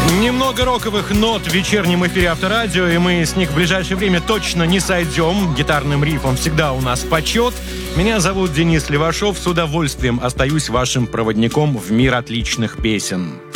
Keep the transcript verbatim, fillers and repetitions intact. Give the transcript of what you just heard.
Немного роковых нот в вечернем эфире Авторадио, и мы с них в ближайшее время точно не сойдем. Гитарным рифом всегда у нас почет. Меня зовут Денис Левашов. С удовольствием остаюсь вашим проводником в мир отличных песен.